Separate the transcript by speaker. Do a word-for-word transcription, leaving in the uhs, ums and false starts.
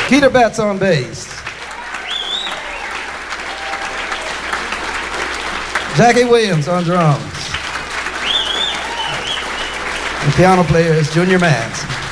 Speaker 1: Peter Betts on bass. Jackie Williams on drums. The piano player is Junior Mance.